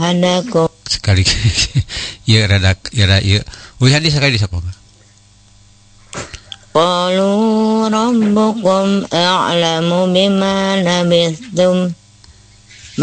ahadakum. Sekali ya rada ya. Wih hadis sekali disapa. Qalu rabbukum a'lamu bima labithtum